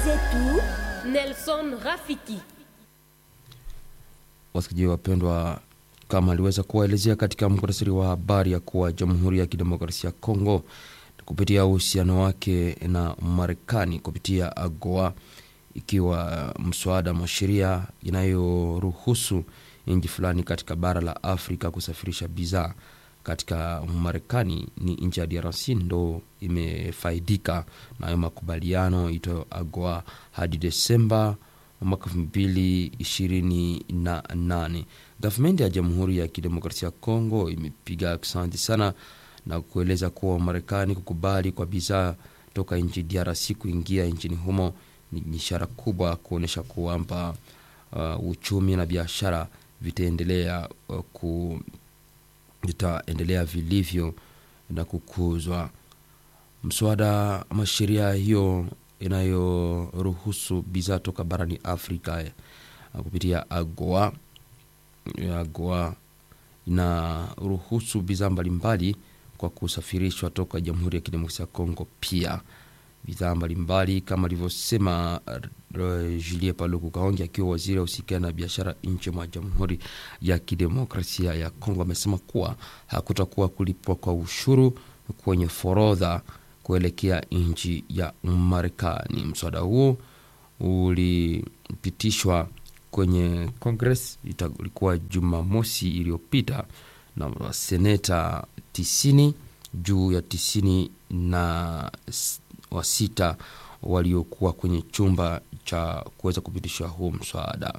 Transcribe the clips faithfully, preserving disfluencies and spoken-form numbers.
zetu Nelson Rafiki. Wasikilizaji wapendwa, kama aliweza kuwaelezea katika muktasari wa habari ya kuwa Jamhuri ya Kidemokrasia ya Kongo kupitia uhusiano wake na Marekani kupitia AGOA, ikiwa mswada wa sheria inayoruhusu nchi fulani katika bara la Afrika kusafirisha bidhaa katika Marekani, ni nchi ya D R C ndo imefaidika na makubaliano ito AGOA hadi Desemba mwaka elfu mbili ishirini na nane. Government ya Jamhuri ya Kidemokrasia ya Kongo imepiga aksanti sana na kueleza kuwa Marekani kukubali kwa bidhaa toka nchi D R C kuingia nchini humo ni ishara kubwa kuonesha kwamba uh, uchumi na biashara vitaendelea uh, ku vitaendelea vilivyo na kukuzwa. Mswada wa sheria hiyo inayoruhusu bidhaa toka barani Afrika uh, kupitia AGOA AGOA inaruhusu bidhaa mbalimbali kwa kusafirishwa toka Jamhuri ya Kidemokrasia ya Kongo. Pia bidhaa mbalimbali kama alivyosema uh, Julien Paluku Kahongi akiwa waziri usika na biashara nje mwa Jamhuri ya Kidemokrasia ya Kongo, amesema kuwa hakutakuwa kulipwa kwa ushuru kwenye forodha kuelekea nchi ya Marekani. Mswada huo ulipitishwa kwenye Congress, ilikuwa Jumamosi iliyopita na seneta tisini juu ya tisini na wa sita waliokuwa kwenye chumba cha kuweza kupitisha huo mswada.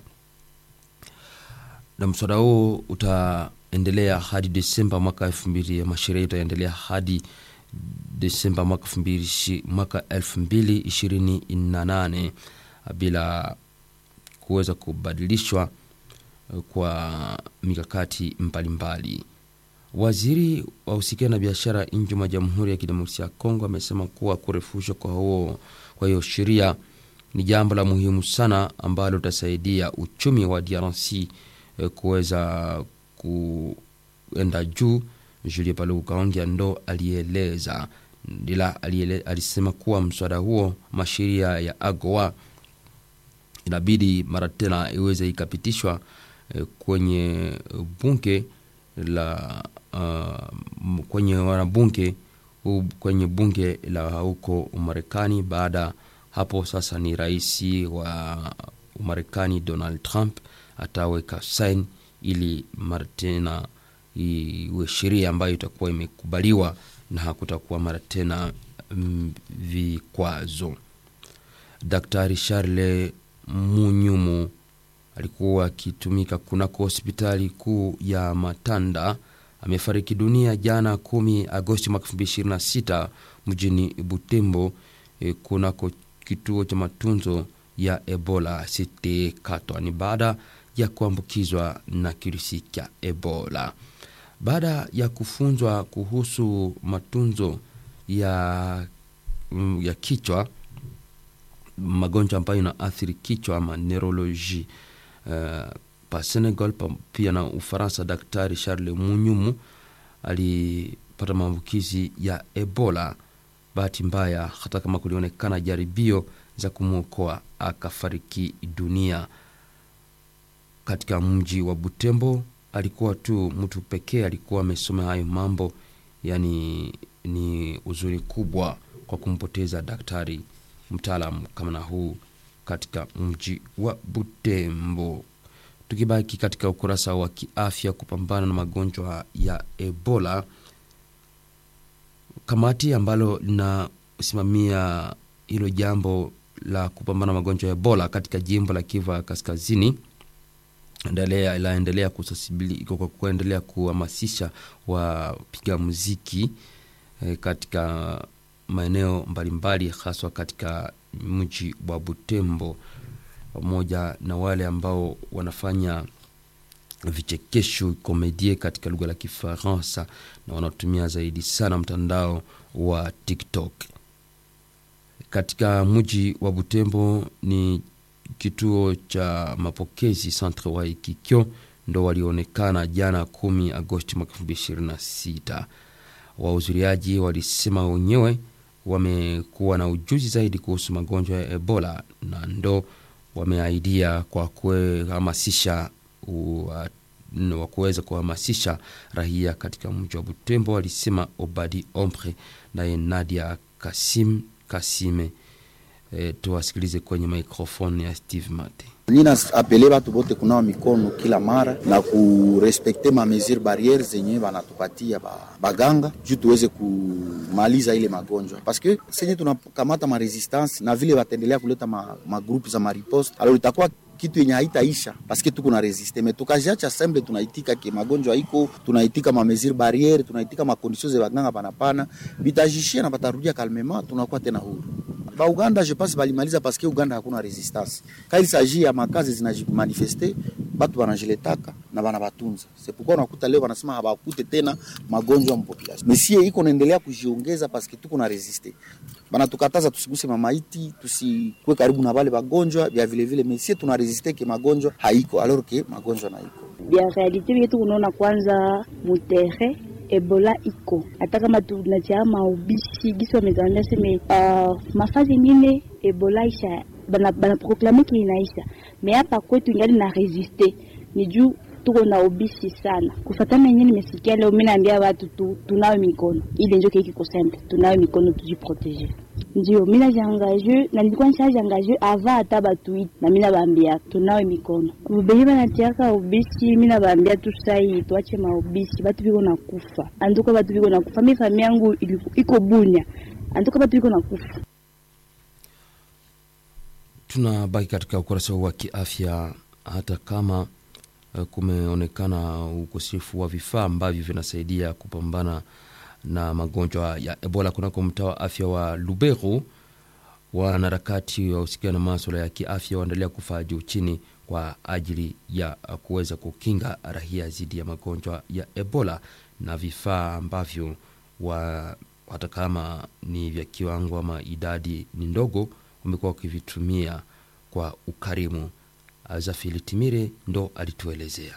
Na mswada huo utaendelea hadi Desemba mwaka elfu mbili, mashauri itaendelea hadi Desemba mwaka elfu mbili mwaka elfu mbili ishirini na nane bila kuweza kubadilishwa kwa mikakati mbalimbali. Waziri wa usikia na biashara nje mwa Jamhuri ya Kidemokrasia ya Kongo amesema kuwa kurefushwa kwa huo kwa hiyo sheria ni jambo la muhimu sana ambalo litasaidia uchumi wa D R C eh, kuweza kuenda juu. Julien Paluku Kahongi ndo alieleza ila aliele, alisema kuwa mswada huo masheria ya AGOA inabidi mara tena iweze ikapitishwa eh, kwenye bunge la uh, kwenye wanabunge kwenye bunge la huko Marekani. Baada hapo sasa ni rais wa Marekani Donald Trump ataweka sign ili mara tena iwe sheria ambayo itakuwa imekubaliwa na hakutakuwa mara tena mm, vikwazo. Daktari Charles Munyumu alikuwa akitumika kunako hospitali kuu ya Matanda amefariki dunia jana kumi Agosti mwaka elfu mbili ishirini na sita mjini Butembo, e, kunako kituo cha matunzo ya Ebola Cité Katwa, ni baada ya kuambukizwa na kirusi cha Ebola. Baada ya kufunzwa kuhusu matunzo ya ya kichwa, magonjwa ambayo yanaathiri kichwa ama neurology uh, pa Senegal pa, pia na Ufaransa, Daktari Charles Munyumu alipata maambukizi ya Ebola. Bahati mbaya, hata kama kulionekana jaribio za kumuokoa, akafariki dunia katika mji wa Butembo. Alikuwa tu mtu pekee alikuwa amesoma hayo mambo, yani ni uzuri kubwa kwa kumpoteza daktari mtaalamu kama na huu katika mji wa Butembo. Tukibaki katika ukurasa wa kiafya, kupambana na magonjwa ya Ebola, kamati ambalo linasimamia hilo jambo la kupambana na magonjwa ya Ebola katika jimbo la Kivu Kaskazini endelea ilaendelea kusasibili kwa kuendelea kuhamasisha wapiga muziki eh, katika maeneo mbalimbali haswa katika mji wa Butembo, pamoja na wale ambao wanafanya vichekesho komedie katika lugha la Kifaransa na wanatumia zaidi sana mtandao wa TikTok. Katika mji wa Butembo ni kituo cha mapokezi Centre wa Ikikyo ndo walionekana jana kumi Agosti mwaka elfu mbili ishirini na sita. Wahudhuriaji walisema wenyewe wamekuwa na ujuzi zaidi kuhusu magonjwa ya Ebola na ndo wameaidia kwa kuhamasisha wa kuweza kuhamasisha raia katika mji wa Butembo, walisema Obadi Ombre na Nadia Kasim Kasime. E, tuwasikilize kwenye microphone ya Steve Mate. Nina apele watu bote kunawa mikono kila mara na kurespekte ma mesure barriere zenye banatupatia ba, baganga juu tuweze kumaliza ile magonjwa, parce que senye tunakamata ma resistance na vile wataendelea kuleta ma, ma group za ma riposte, alors itakuwa kitu yenye haitaisha parce que tuko na resiste. Mais tukajiacha semble tunaitika ke magonjwa iko, tunaitika ma mesure barriere, tunaitika ma conditions za baganga panapana, bitajishia na batarudia calmement, tunakuwa tena huru. Ba Uganda je pense balimaliza parce que Uganda hakuna resistance. Quand il s'agit ya makazi zinajimanifester, batu banajiletaka na bana batunza. C'est pourquoi unakuta leo wanasema habakute tena magonjwa mpopulation. Mais si iko naendelea kujiongeza parce que tuko na resiste. Bana tukataza tusiguse mamaiti, tusikwe karibu na wale bagonjwa, vya vile vile mais si tuna resiste ke magonjwa haiko alors que magonjwa na iko. Bia realite yetu unaona kwanza mutere Ebola iko. Hata kama tunatia maubishi giswa mezanda sema uh, mafazi nyingine Ebola isha bana bana proclamer ki inaisha. Mais hapa kwetu ingali na resiste. Ni juu tuko na ubishi sana. Kufatana yenyewe nimesikia leo mimi naambia watu tu, tunawe mikono. Ile ndio kiko simple. Tunawe mikono tujiproteger. Ndio mimi najiangaje na nilikuwa nishajiangaje ava hata batu na mimi nabaambia tunawe mikono. Ubeye banatiaka ubishi mimi nabaambia tu sai tuache maubishi batu biko na kufa. Anduko batu biko na kufa. Mimi familia yangu iko Bunya. Anduko batu biko na kufa. Tunabaki katika ukurasa wa kiafya. Hata kama uh, kumeonekana ukosefu wa vifaa ambavyo vinasaidia kupambana na magonjwa ya Ebola kunako mtaa wa afya wa Lubero, wanaharakati wa usikia na masuala ya kiafya waendelea kufanya juu chini kwa ajili ya kuweza kukinga raia dhidi ya magonjwa ya Ebola, na vifaa ambavyo wa hata kama ni vya kiwango ama idadi ni ndogo wamekuwa wakivitumia kwa ukarimu. Azafili Timire ndo alituelezea.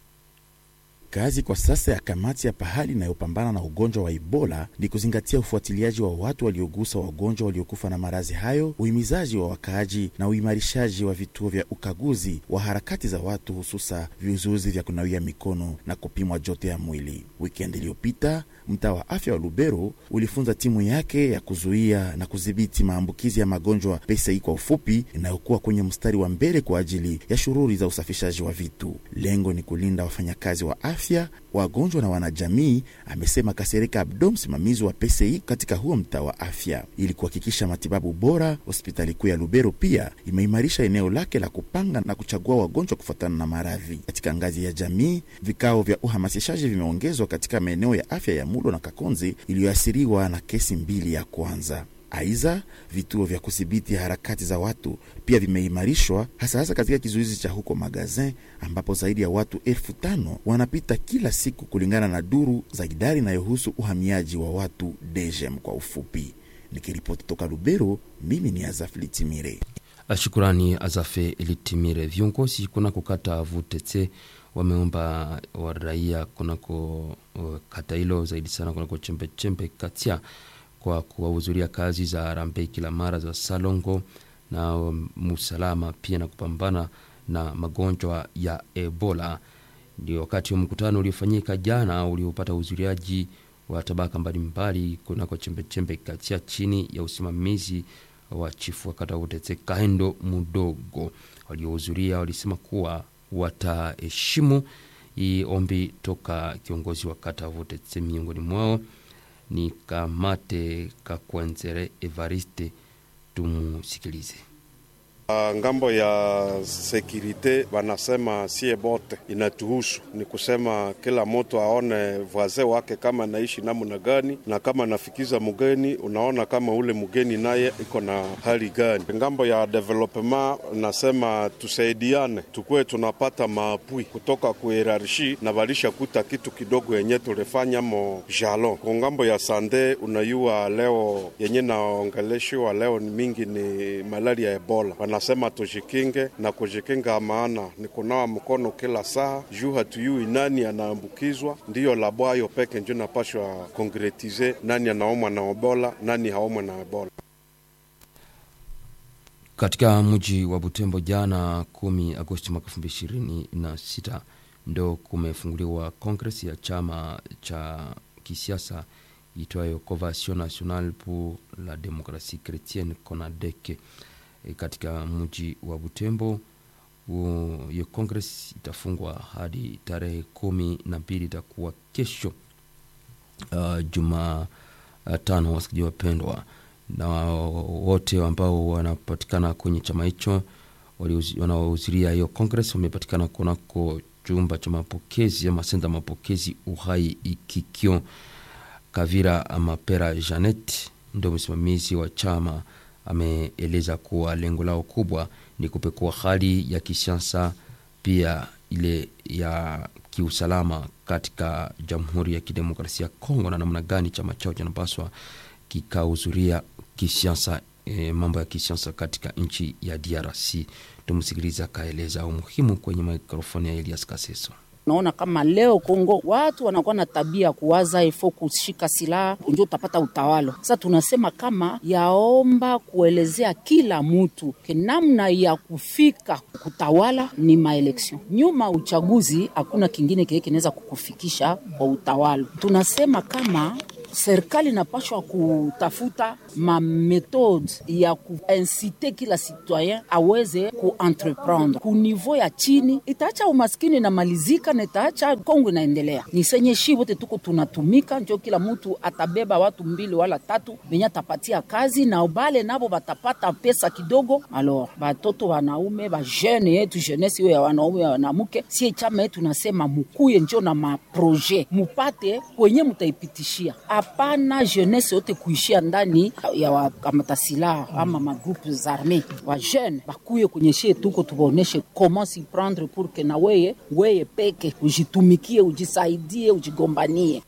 Kazi kwa sasa ya kamati ya pahali inayopambana na ugonjwa wa Ebola ni kuzingatia ufuatiliaji wa watu waliogusa wagonjwa waliokufa na maradhi hayo, uhimizaji wa wakaaji na uimarishaji wa vituo vya ukaguzi wa harakati za watu, hususa viuzuzi vya kunawia mikono na kupimwa joto ya mwili. Weekend iliyopita, mtaa wa afya wa Lubero ulifunza timu yake ya kuzuia na kudhibiti maambukizi ya magonjwa P C I kwa ufupi, inayokuwa kwenye mstari wa mbele kwa ajili ya shughuli za usafishaji wa vitu. Lengo ni kulinda wafanyakazi wa afya, wagonjwa na wanajamii, amesema Kasereka Abdo, msimamizi wa P C I katika huo mtaa wa afya. Ili kuhakikisha matibabu bora, hospitali kuu ya Lubero pia imeimarisha eneo lake la kupanga na kuchagua wagonjwa kufuatana na maradhi. Katika ngazi ya jamii, vikao vya uhamasishaji vimeongezwa katika maeneo ya afya ya Mulo na Kakonzi iliyoathiriwa na kesi mbili ya kwanza. Aiza, vituo vya kudhibiti harakati za watu pia vimeimarishwa, hasa hasa katika kizuizi cha huko Magazin, ambapo zaidi ya watu elfu tano wanapita kila siku, kulingana na duru za idara inayohusu uhamiaji wa watu D G M kwa ufupi. Nikiripoti toka Lubero, mimi ni Azafili Timire. Shukrani Azafe Elitimire. Viongozi kunako kata Vutetse wameomba wa raia kunako uh, kata hilo zaidi sana kunako chembe chembe katia kwa kuhudhuria kazi za harambee kila mara za Salongo na um, musalama pia na kupambana na magonjwa ya Ebola. Ndio wakati wa mkutano uliofanyika jana uliopata uhudhuriaji wa tabaka mbalimbali kunako chembe chembe katia chini ya usimamizi wa chifu wa kata Vutetse Kahendo Mudogo. Waliohudhuria walisema kuwa wataheshimu hii ombi toka kiongozi wa kata Vutetse. Miongoni mwao ni Kamate Kakwenzere Evariste. Tumusikilize. Uh, ngambo ya sekirite wanasema sie bote inatuhusu, ni kusema kila mtu aone vaze wake kama naishi namna gani, na kama nafikiza mgeni unaona kama ule mgeni naye iko na hali gani. Ngambo ya development nasema tusaidiane, tukue tunapata maapui kutoka ku hierarchy na balisha kuta kitu kidogo yenye tulifanya mo jalon. Kwa ngambo ya sande unayua leo yenye naongeleshwa leo ni mingi ni malaria ya Ebola. Wana wanasema tujikinge, na kujikinga maana ni kunawa mkono kila saa, juu hatuyui nani anaambukizwa. Ndiyo labo hayo peke ndio napashwa konkretize nani anaumwa na Ebola, nani haumwa na Ebola. Katika mji wa Butembo jana kumi Agosti mwaka elfu mbili ishirini na sita ndo kumefunguliwa kongresi ya chama cha kisiasa itwayo Convention Nationale pour la Démocratie Chrétienne CONADEC. E, katika mji wa Butembo hiyo kongresi itafungwa hadi tarehe kumi na mbili, itakuwa kesho uh, Juma uh, tano. Wasikizaji wapendwa, na wote ambao wanapatikana kwenye chama hicho wanaohudhuria hiyo congress wamepatikana kunako chumba cha mapokezi ama senta mapokezi Uhai Ikikio. Kavira Amapera Janet ndio msimamizi wa chama, ameeleza kuwa lengo lao kubwa ni kupekua hali ya kisiasa pia ile ya kiusalama katika Jamhuri ya Kidemokrasia ya Kongo, na namna gani chama chao kinapaswa kikahudhuria kisiasa, e, mambo ya kisiasa katika nchi ya D R C. Tumsikiliza kaeleza umuhimu kwenye mikrofoni ya Elias Kaseso. Naona kama leo Kongo watu wanakuwa na tabia kuwaza ifo kushika silaha ndio utapata utawala. Sasa tunasema kama yaomba kuelezea kila mtu namna ya kufika kutawala ni maelection. Nyuma uchaguzi hakuna kingine kile kinaweza kukufikisha kwa utawala. Tunasema kama serikali inapaswa kutafuta ma methode ya kuinciter kila citoyen aweze kuentreprendre. Ku niveau ya chini itaacha umaskini na malizika, na itaacha Kongo inaendelea. Ni senye shi wote tuko tunatumika, ndio kila mtu atabeba watu mbili wala tatu benya tapatia kazi, na ubale nabo batapata pesa kidogo. Alors batoto wanaume ba jeune yetu, jeunesse yo ya wanaume ya wanamuke, si chama yetu nasema mukuye njo na ma projet mupate kwenye mutaipitishia. Hapana jeunesse yote kuishia ndani ya wakamata silaha ama ma groupes armés. Wa jeune bakuye kwenye shie tuko tuboneshe comment s'y prendre pour que na weye weye peke ujitumikie, ujisaidie, ujigombanie.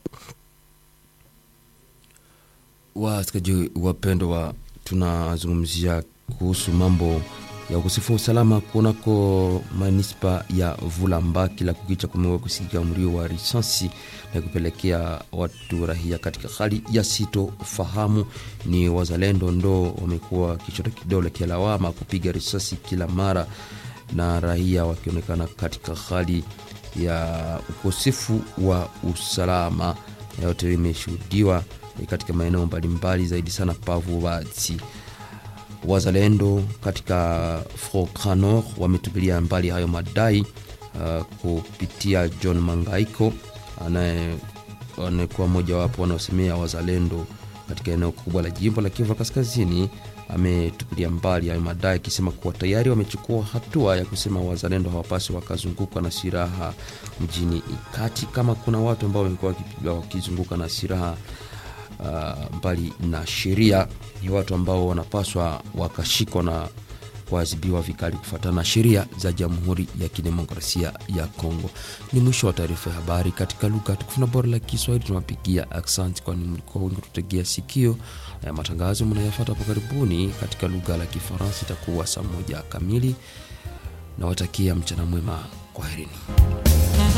Wasikilizaji wapendwa, tunazungumzia kuhusu mambo ya ukosefu wa usalama kunako manispa ya Vulamba. Kila kukicha kumewa kusikika mlio wa risasi na kupelekea watu rahia katika hali ya sito fahamu. Ni wazalendo ndo wamekuwa kichoto kidole kia lawama kupiga risasi kila mara, na rahia wakionekana katika hali ya ukosefu wa usalama. Yote imeshuhudiwa katika maeneo mbalimbali, zaidi sana Pavu Batsi. Wazalendo katika Front wametupilia mbali hayo madai uh, kupitia John Mangaiko anaye anakuwa mmoja wapo wanaosemea wazalendo katika eneo kubwa la jimbo la Kivu Kaskazini. Ametupilia mbali hayo madai akisema kuwa tayari wamechukua hatua ya kusema wazalendo hawapaswi wakazunguka na silaha mjini Ikati. Kama kuna watu ambao wamekuwa wakizunguka na silaha Uh, mbali na sheria, ni watu ambao wanapaswa wakashikwa na kuadhibiwa vikali kufuatana na sheria za Jamhuri ya Kidemokrasia ya Kongo. Ni mwisho wa taarifa ya habari katika lugha tukufu na bora la Kiswahili. Tunapigia accent kwa mlikuwa wengi kutegea sikio. Ya matangazo mnayafuata hapo karibuni katika lugha la Kifaransa itakuwa saa moja kamili, na watakia mchana mwema. Kwaherini.